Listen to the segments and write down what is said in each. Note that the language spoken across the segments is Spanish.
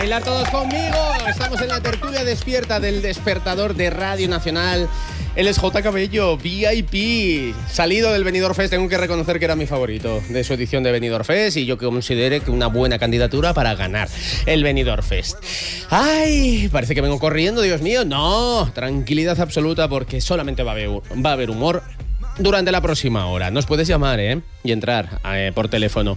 Bailar todos conmigo. Estamos en la tertulia despierta del despertador de Radio Nacional. Él es J. Cabello, VIP. Salido del Benidorm Fest, tengo que reconocer que era mi favorito de su edición de Benidorm Fest y yo consideré que una buena candidatura para ganar el Benidorm Fest. Ay, parece que vengo corriendo, Dios mío. No, tranquilidad absoluta porque solamente va a haber humor durante la próxima hora. Nos puedes llamar, y entrar por teléfono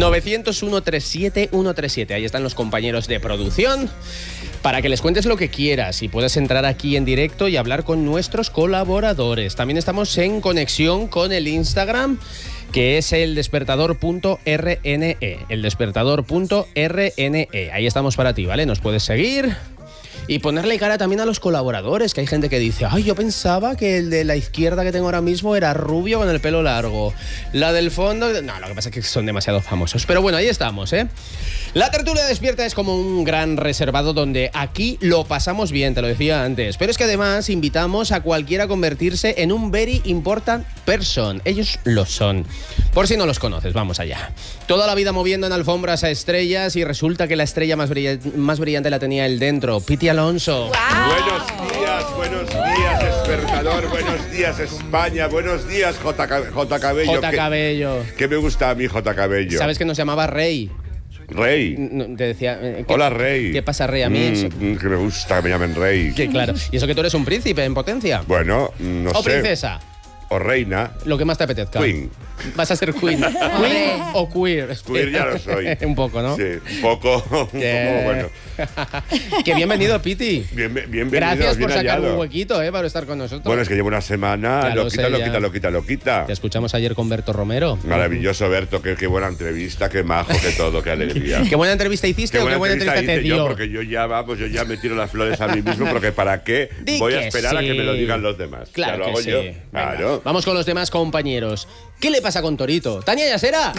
900-137-137. Ahí están los compañeros de producción para que les cuentes lo que quieras y puedas entrar aquí en directo y hablar con nuestros colaboradores. También estamos en conexión con el Instagram, que es el despertador.rne. El despertador.rne. Ahí estamos para ti, ¿vale? Nos puedes seguir y ponerle cara también a los colaboradores, que hay gente que dice, ay, yo pensaba que el de la izquierda que tengo ahora mismo era rubio con el pelo largo. La del fondo... No, lo que pasa es que son demasiado famosos. Pero bueno, ahí estamos, La tertulia despierta es como un gran reservado donde aquí lo pasamos bien, te lo decía antes. Pero es que además invitamos a cualquiera a convertirse en un very important person. Ellos lo son. Por si no los conoces, vamos allá. Toda la vida moviendo en alfombras a estrellas y resulta que la estrella más brillante la tenía él dentro. Piti Alonso. Wow. Buenos días, despertador. Buenos días, España. Buenos días, J. Cabello. J. Cabello. ¿Qué me gusta a mí, J. Cabello? ¿Sabes que nos llamaba Rey? Rey. No, te decía... Hola, Rey. ¿Qué pasa, Rey? A mí que me gusta que me llamen Rey. Que claro. ¿Y eso que tú eres un príncipe en potencia? Bueno, no sé. ¿O princesa? O reina. Lo que más te apetezca. Queen. Vas a ser queen. ¿Queen o queer? Queer ya lo soy. Un poco, ¿no? Sí, un poco. Bueno. Que bienvenido, Piti. Bienvenido. Gracias por sacar hallado. un huequito, para estar con nosotros. Bueno, es que llevo una semana loquita. Te escuchamos ayer con Berto Romero. Maravilloso, Berto. Qué buena entrevista, qué majo, qué todo, qué alegría. ¿Qué buena entrevista hiciste o qué buena entrevista te dio? Porque yo ya me tiro las flores a mí mismo, porque ¿para qué voy a esperar a que me lo digan los demás? Claro, lo que hago sí. yo. Venga, Claro. vamos con los demás compañeros. ¿Qué le pasa con Torito? ¡Tania Yasera!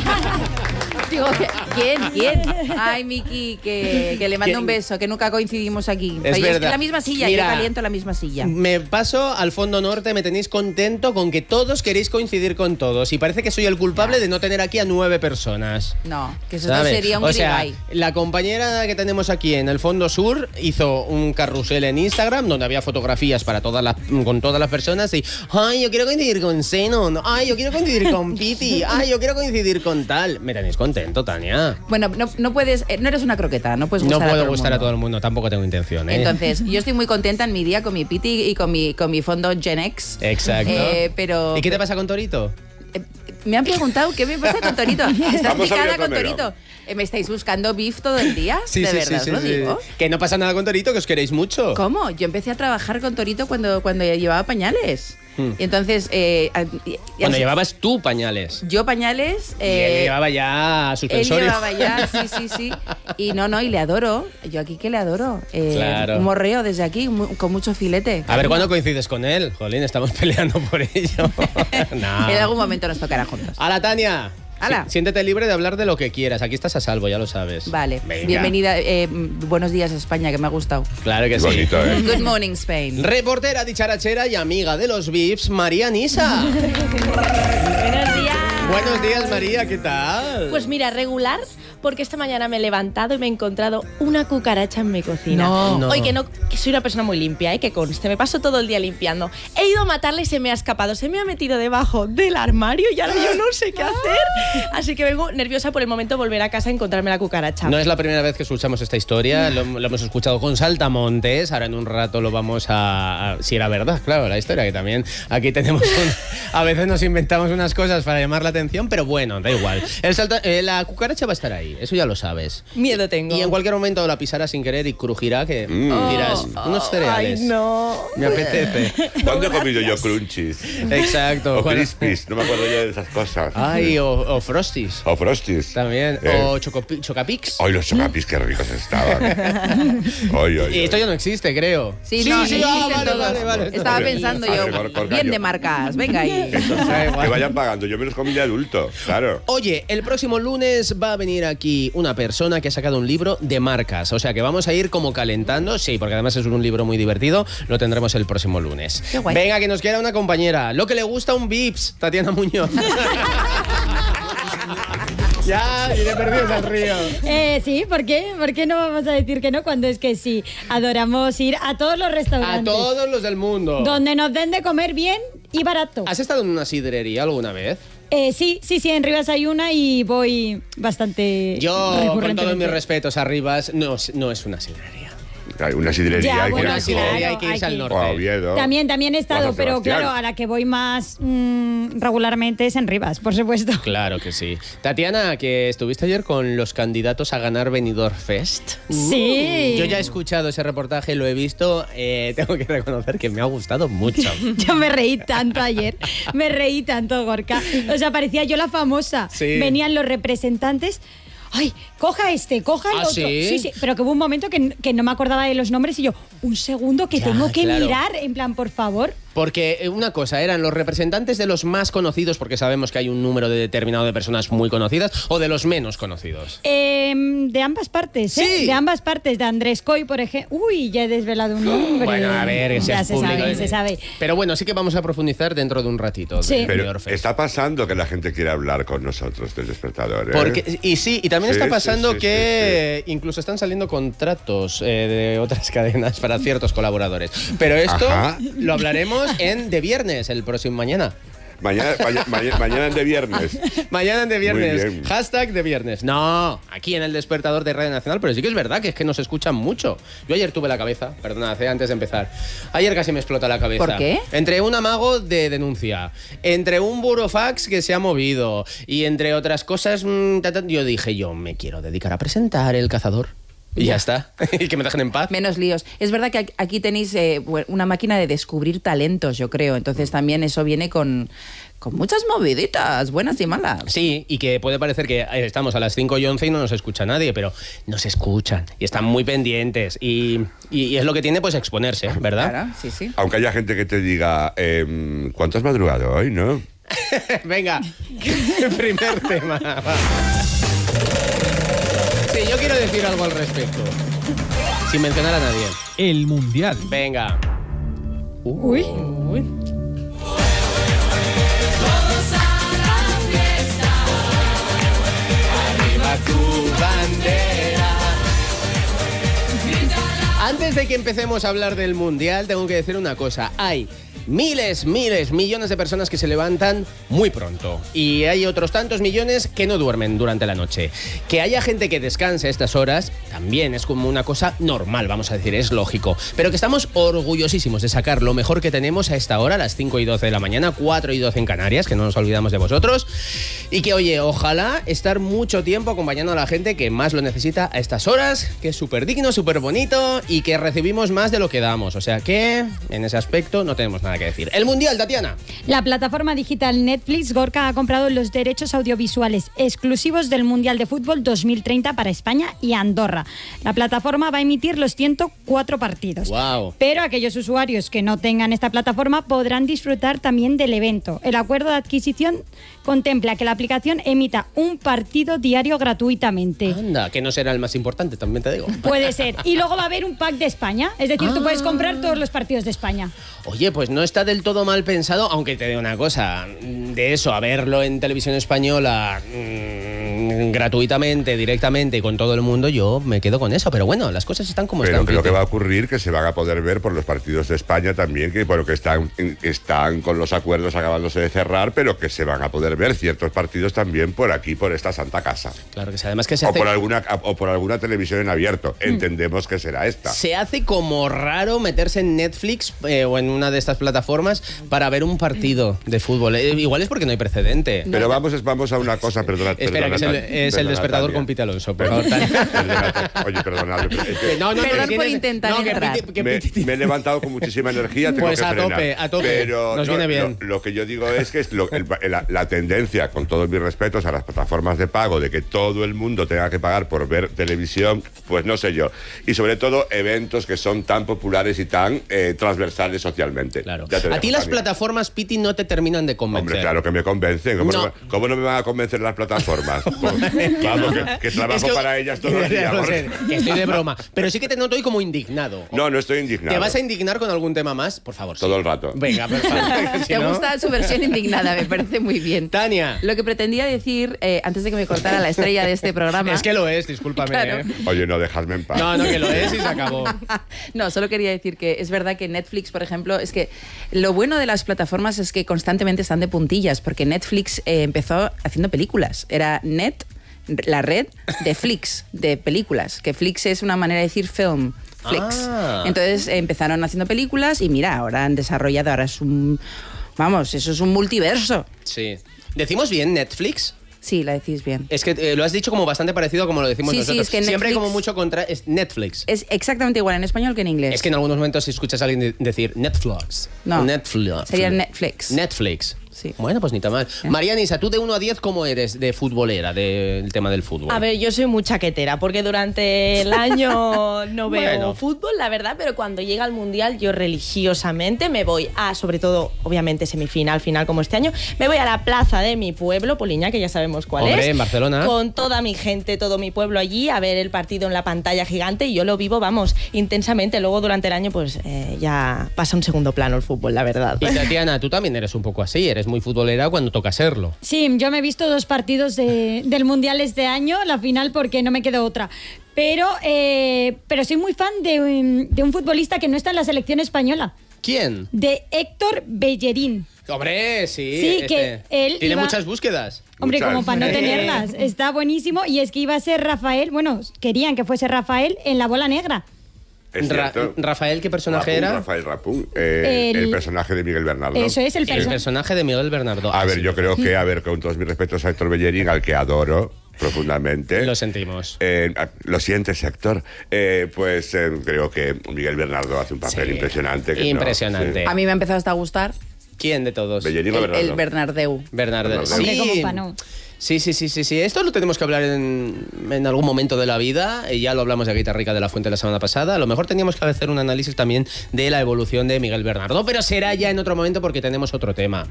Digo, ¿quién? Ay, Miki, que le mando un beso, que nunca coincidimos aquí. Es verdad. Es que la misma silla, Mira, yo caliento la misma silla. Me paso al fondo norte, me tenéis contento con que todos queréis coincidir con todos y parece que soy el culpable de no tener aquí a 9 personas. No, que eso ¿sabes? sería un O sea, gribay. la compañera que tenemos aquí en el fondo sur hizo un carrusel en Instagram donde había fotografías con todas las personas y ay, yo quiero coincidir con Zenon, ay, yo quiero coincidir con Piti, ay, yo quiero coincidir con tal. Me tenéis contento, Tania. Bueno, no puedes, no eres una croqueta, no puedes gustar No a puedo todo el gustar a mundo. todo el mundo, tampoco tengo intención, Entonces, yo estoy muy contenta en mi día con mi Piti y con mi fondo Gen X. Exacto. Pero, ¿Y qué te pasa con Torito? me han preguntado qué me pasa con Torito. ¿Estás Vamos a picada ver con primero. Torito? ¿Me estáis buscando beef todo el día? Sí, ¿De sí, verdad sí, os lo sí. digo? Que no pasa nada con Torito, que os queréis mucho. ¿Cómo? Yo empecé a trabajar con Torito cuando llevaba pañales. Y entonces... Cuando llevabas tú pañales. Yo pañales... Y él llevaba ya él suspensorio. llevaba ya, sí. Y y le adoro. Yo aquí que le adoro. Claro. Un morreo desde aquí, con mucho filete. A ver, ¿cuándo coincides con él? Jolín, estamos peleando por ello. No. En algún momento nos tocará juntos. ¡Hala, Tania! ¡Hala! Siéntete libre de hablar de lo que quieras. Aquí estás a salvo, ya lo sabes. Vale. Venga. Bienvenida. Buenos días, España, que me ha gustado. Claro que sí. Bonito, Good morning, Spain. Reportera, dicharachera y amiga de los VIPs, María Nisa. Buenos días. Buenos días, María, ¿qué tal? Pues mira, regular, porque esta mañana me he levantado y me he encontrado una cucaracha en mi cocina. No. Hoy que soy una persona muy limpia, que conste, me paso todo el día limpiando. He ido a matarla y se me ha escapado, se me ha metido debajo del armario y ahora yo no sé qué hacer. Así que vengo nerviosa por el momento volver a casa a encontrarme la cucaracha. No es la primera vez que escuchamos esta historia, lo hemos escuchado con Saltamontes, ahora en un rato lo vamos a si era verdad, claro, la historia, que también aquí tenemos a veces nos inventamos unas cosas para llamar la atención, pero bueno, da igual. La cucaracha va a estar ahí, eso ya lo sabes. Miedo tengo. Y en cualquier momento la pisarás sin querer y crujirá, que dirás, unos cereales. Ay, no. Me apetece. ¿Cuándo he comido yo crunchies? Exacto. O Bueno, crispies, no me acuerdo yo de esas cosas. ay, o frosties. O frosties. También. O chocapix. Ay, los chocapis, qué ricos estaban. Y esto ya no existe, creo. Sí, vale, existen todos. vale. Estaba Bien. pensando Vale, yo, corta bien yo. de marcas, venga ahí. Que vayan pagando, yo me los comí de adulto, claro. Oye, el próximo lunes va a venir aquí una persona que ha sacado un libro de marcas. O sea que vamos a ir como calentando. Sí, porque además es un libro muy divertido. Lo tendremos el próximo lunes. Qué guay. Venga, que nos queda una compañera. Lo que le gusta a un Vips, Tatiana Muñoz. Ya, iré perdidos al río. Sí, ¿por qué? ¿Por qué no vamos a decir que no cuando es que sí? Adoramos ir a todos los A restaurantes. todos los del mundo. Donde nos den de comer bien y barato. ¿Has estado en una sidrería alguna vez? Sí, en Rivas hay una y voy bastante Yo, con todos recurrentemente. mis respetos a Rivas, no es una sidrería. Hay una sidrería. Ya, hay bueno, que Una ir sidrería claro, hay que irse hay al que ir. norte. a Oviedo. También he estado, Plaza pero Sebastián. claro, a la que voy más regularmente es en Rivas, por supuesto. Claro que sí. Tatiana, que estuviste ayer con los candidatos a ganar Benidorm Fest. Sí. Yo ya he escuchado ese reportaje, lo he visto. Tengo que reconocer que me ha gustado mucho. Yo me reí tanto ayer, me reí tanto, Gorka. O sea, parecía yo la famosa. Sí. Venían los representantes. Ay, coja coja el ¿Ah, otro. sí? Pero que hubo un momento que no me acordaba de los nombres y yo, un segundo que Ya, tengo que claro. mirar, en plan, por favor. Porque una cosa, eran los representantes de los más conocidos, porque sabemos que hay un número determinado de personas muy conocidas, o de los menos conocidos. De ambas partes, ¿eh? Sí. De ambas partes, de Andrés Coy, por ejemplo. Uy, ya he desvelado un nombre. Bueno, a ver, ese ya es se público. sabe, se sabe. Pero bueno, sí que vamos a profundizar dentro de un ratito. de Sí. Pero Benidorm Fest. está pasando que la gente quiere hablar con nosotros del despertador, ¿eh? Y también Sí, está sí, pasando sí, que incluso están saliendo contratos de otras cadenas para ciertos colaboradores. Pero esto Ajá. lo hablaremos en De Viernes, el próximo mañana. Mañana es de viernes. Mañana en De Viernes. Muy bien. Hashtag De Viernes. No, aquí en el despertador de Radio Nacional, pero sí que es verdad que es que nos escuchan mucho. Yo ayer tuve la cabeza, perdonad, antes de empezar. Ayer casi me explota la cabeza. ¿Por qué? Entre un amago de denuncia, entre un burofax que se ha movido y entre otras cosas, yo dije, yo me quiero dedicar a presentar El Cazador. Y ya está. Y que me dejen en paz. Menos líos. Es verdad que aquí tenéis una máquina de descubrir talentos, yo creo. Entonces también eso viene con muchas moviditas, buenas y malas. Sí, y que puede parecer que estamos a las 5:11 y no nos escucha nadie, pero nos escuchan y están muy pendientes. Y es lo que tiene, pues, exponerse, ¿verdad? Claro, sí, sí. Aunque haya gente que te diga, ¿cuánto has madrugado hoy, no? Venga, primer tema. Va. Sí, yo quiero decir algo al respecto. Sin mencionar a nadie. El Mundial. Venga. Uy. Arriba tu bandera. Antes de que empecemos a hablar del Mundial, tengo que decir una cosa. Hay miles, millones de personas que se levantan muy pronto. Y hay otros tantos millones que no duermen durante la noche. Que haya gente que descanse a estas horas también es como una cosa normal, vamos a decir, es lógico. Pero que estamos orgullosísimos de sacar lo mejor que tenemos a esta hora, a las 5:12 de la mañana, 4:12 en Canarias, que no nos olvidamos de vosotros. Y que, oye, ojalá estar mucho tiempo acompañando a la gente que más lo necesita a estas horas, que es súper digno, súper bonito y que recibimos más de lo que damos. O sea que, en ese aspecto, no tenemos nada que decir. El Mundial, Tatiana. La plataforma digital Netflix, Gorka, ha comprado los derechos audiovisuales exclusivos del Mundial de Fútbol 2030 para España y Andorra. La plataforma va a emitir los 104 partidos. Wow. Pero aquellos usuarios que no tengan esta plataforma podrán disfrutar también del evento. El acuerdo de adquisición contempla que la aplicación emita un partido diario gratuitamente. Anda, que no será el más importante, también te digo. Puede ser. Y luego va a haber un pack de España. Es decir, tú puedes comprar todos los partidos de España. Oye, pues no está del todo mal pensado, aunque te digo una cosa, de eso, a verlo en televisión española gratuitamente, directamente y con todo el mundo, yo me quedo con eso. Pero bueno, las cosas están como Pero están. creo que Piti. va a ocurrir que se van a poder ver por los partidos de España también, que bueno, que están con los acuerdos acabándose de cerrar, pero que se van a poder ver ciertos partidos también por aquí, por esta santa casa. Claro que sí, además que se O hace... por alguna televisión en abierto. Entendemos que será esta. Se hace como raro meterse en Netflix o en una de estas plataformas para ver un partido de fútbol. Igual es porque no hay precedente. Pero vamos a una cosa, perdona. Espera, que es el despertador Tania. con Piti Alonso, por favor. Perdona, oye, perdonad. Perdón por intentar entrar. Me he levantado con muchísima energía. Tengo Pues que a frenar. tope, a tope. Pero Nos viene bien. Lo que yo digo es que la tendencia, con todos mis respetos a las plataformas de pago, de que todo el mundo tenga que pagar por ver televisión, pues no sé yo. Y sobre todo eventos que son tan populares y tan transversales socialmente. Claro. Ya te A dejo, ti las Tania. plataformas, Piti, no te terminan de convencer. Hombre, claro que me convencen. ¿Cómo no me van a convencer las plataformas? Pues Vamos, que trabajo para ellas todo el día. No sé, que estoy de broma. Pero sí que te noto hoy como indignado. No estoy indignado. ¿Te vas a indignar con algún tema más? Por favor. Todo el rato. Venga, por favor. Si Te no- gusta su versión indignada, me parece muy bien. Tania. Lo que pretendía decir, antes de que me cortara la estrella de este programa... Es que lo es, discúlpame. Claro. ¿eh? Oye, no, dejadme en paz. No, que lo es y se acabó. No, solo quería decir que es verdad que Netflix, por ejemplo, es que lo bueno de las plataformas es que constantemente están de puntillas, porque Netflix empezó haciendo películas. Era la red de Flix, de películas, que Flix es una manera de decir film. Flix. Ah. Entonces empezaron haciendo películas y mira, ahora han desarrollado, ahora es un... Vamos, eso es un multiverso. Sí. ¿Decimos bien Netflix? Sí, la decís bien. Es que lo has dicho como bastante parecido a como lo decimos Sí, sí, nosotros. es que Siempre Netflix- como mucho contra... Es Netflix. Es exactamente igual en español que en inglés. Es que en algunos momentos si escuchas a alguien decir Netflix. No, Netflix. sería Netflix. Netflix. Sí. Bueno, pues ni tan mal. Marianisa, tú de 1 a 10, ¿cómo eres de futbolera, del tema del fútbol? A ver, yo soy muy chaquetera porque durante el año no veo Bueno. fútbol, la verdad, pero cuando llega el Mundial yo religiosamente me voy a, sobre todo, obviamente semifinal, final como este año, me voy a la plaza de mi pueblo, Poliña, que ya sabemos cuál Hombre, es. en Barcelona. Con toda mi gente, todo mi pueblo allí, a ver el partido en la pantalla gigante y yo lo vivo, vamos, intensamente. Luego durante el año pues ya pasa a un segundo plano el fútbol, la verdad. Y Tatiana, tú también eres un poco así, eres muy futbolera cuando toca serlo. Sí, yo me he visto 2 partidos del Mundial este año, la final porque no me quedó otra. Pero soy muy fan de un futbolista que no está en la selección española, ¿Quién? de Héctor Bellerín. Hombre, sí. Sí, que él tiene iba- muchas búsquedas. Hombre, Muchas. como para no tenerlas. Está buenísimo. Y es que iba a ser Rafael, bueno, querían que fuese Rafael en La Bola Negra. Es cierto. Rafael, ¿qué personaje Rapun, era? Rafael Rapun, El- el personaje de Miguel Bernardo. Eso es el El personaje. personaje de Miguel Bernardo. A ver, sí. yo creo que, con todos mis respetos a Héctor Bellerín, al que adoro profundamente. Lo sentimos. Lo sientes, Héctor. Creo que Miguel Bernardo hace un papel Sí. impresionante. Impresionante. A mí me ha empezado hasta a gustar ¿Quién de todos? Bellerín o Bernardo. el Bernardeu. Bernardo. Bernardo. Hombre, Sí. como pa' no. Sí. Esto lo tenemos que hablar en algún momento de la vida. Ya lo hablamos de Guitarrica de la Fuente la semana pasada. A lo mejor teníamos que hacer un análisis también de la evolución de Miguel Bernardo, pero será ya en otro momento porque tenemos otro tema.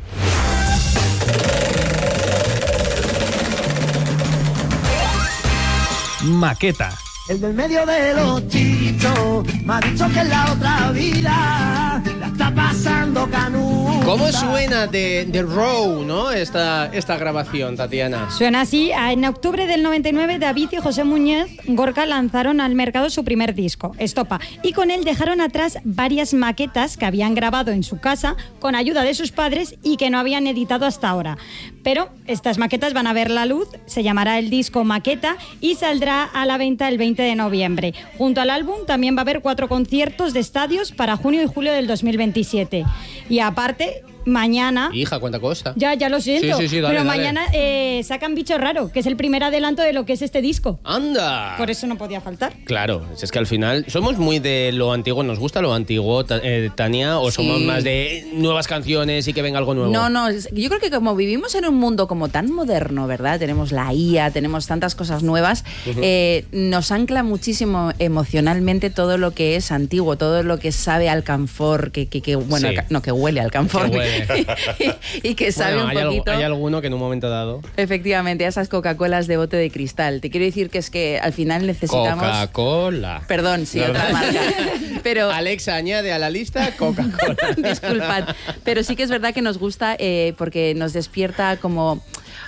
Maqueta. El del medio de los chichos me ha dicho que en la otra vida la está pasando canuta. ¿Cómo suena de Row, no? Esta grabación, Tatiana. Suena así. En octubre del 99, David y José Muñoz Gorka lanzaron al mercado su primer disco, Estopa, y con él dejaron atrás varias maquetas que habían grabado en su casa con ayuda de sus padres y que no habían editado hasta ahora. Pero estas maquetas van a ver la luz, se llamará el disco Maqueta y saldrá a la venta el 20 de noviembre. Junto al álbum también va a haber 4 conciertos de estadios para junio y julio del 2027. Y aparte, mañana... Hija, cuánta cosa. Ya lo siento. Sí, dale, pero dale. mañana sacan Bicho Raro, que es el primer adelanto de lo que es este disco. ¡Anda! Por eso no podía faltar. Claro, es que al final somos muy de lo antiguo. ¿Nos gusta lo antiguo, Tania? ¿O Sí. somos más de nuevas canciones y que venga algo nuevo? No, yo creo que como vivimos en un mundo como tan moderno, ¿verdad? Tenemos la IA, tenemos tantas cosas nuevas, nos ancla muchísimo emocionalmente todo lo que es antiguo, todo lo que sabe a alcanfor, que bueno, Sí. que huele a alcanfor. Que huele. y que sabe Bueno, un poquito. hay alguno que en un momento dado... Efectivamente, a esas Coca-Colas de bote de cristal. Te quiero decir que es que al final necesitamos... Coca-Cola. Perdón, sí, otra marca. Pero Alexa, añade a la lista Coca-Cola. disculpad, pero sí que es verdad que nos gusta porque nos despierta como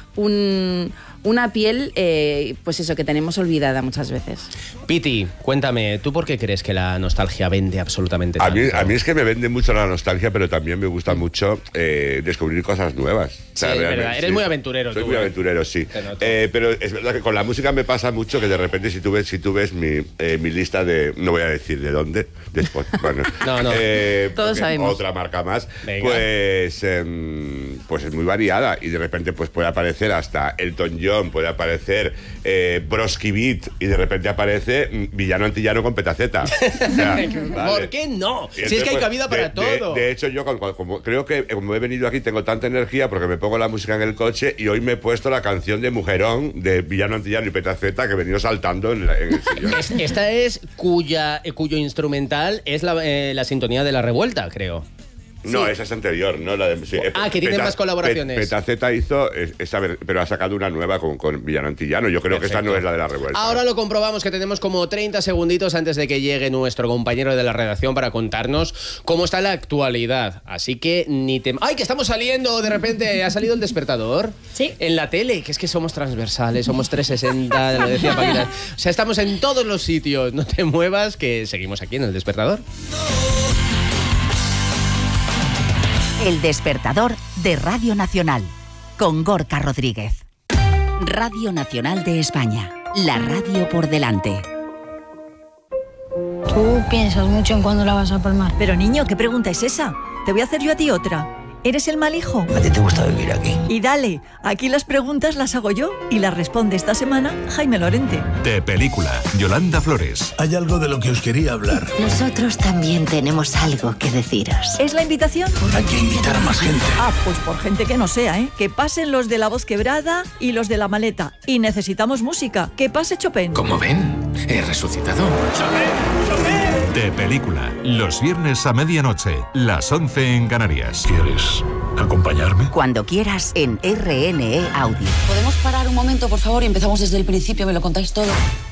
una piel, pues eso, que tenemos olvidada muchas veces. Piti, cuéntame, ¿tú por qué crees que la nostalgia vende absolutamente A tanto? mí es que me vende mucho la nostalgia, pero también me gusta mucho descubrir cosas nuevas. Sí, es verdad. Eres muy aventurero Soy tú, muy ¿eh? aventurero, sí. Te noto. Pero es verdad que con la música me pasa mucho que de repente si tú ves mi lista de... No voy a decir de dónde, de Spotify. Bueno, No. Todos porque sabemos. Otra marca más. Venga. Pues es muy variada y de repente pues puede aparecer hasta Elton John, puede aparecer Broski Beat y de repente aparece Villano Antillano con Petaceta. O sea, ¿Por qué no? Y Si es que hay entonces, cabida para todo. De hecho, yo creo que como he venido aquí tengo tanta energía porque me pongo la música en el coche y hoy me he puesto la canción de Mujerón de Villano Antillano y Petaceta que he venido saltando en el sillón. Esta es cuyo instrumental es la sintonía de La Revuelta, creo. No, esa es anterior, ¿no? La de, sí, que tiene más colaboraciones. Petaceta hizo esa, pero ha sacado una nueva con Villano Antillano. Yo creo que esta no es la de la revuelta. Ahora lo comprobamos, que tenemos como 30 segunditos antes de que llegue nuestro compañero de la redacción para contarnos cómo está la actualidad. Así que ni te... ¡Ay, que estamos saliendo! De repente ha salido El Despertador. Sí. En la tele, que es que somos transversales, somos 360, lo decía Paquita. O sea, estamos en todos los sitios. No te muevas, que seguimos aquí en El Despertador. El Despertador de Radio Nacional, con Gorka Rodríguez. Radio Nacional de España, la radio por delante. Tú piensas mucho en cuándo la vas a palmar. Pero niño, ¿qué pregunta es esa? Te voy a hacer yo a ti otra. ¿Eres el mal hijo? ¿A ti te gusta vivir aquí? Y dale, aquí las preguntas las hago yo y las responde esta semana Jaime Lorente. De Película, Yolanda Flores. Hay algo de lo que os quería hablar. Nosotros también tenemos algo que deciros. ¿Es la invitación? Hay que invitar a más gente. Pues por gente que no sea, ¿eh? Que pasen los de La Voz Quebrada y los de La Maleta. Y necesitamos música. Que pase Chopin. Como ven, he resucitado. De Película, los viernes a medianoche, las 11 en Canarias. ¿Quieres acompañarme? Cuando quieras en RNE Audio. ¿Podemos parar un momento, por favor, y empezamos desde el principio? ¿Me lo contáis todo?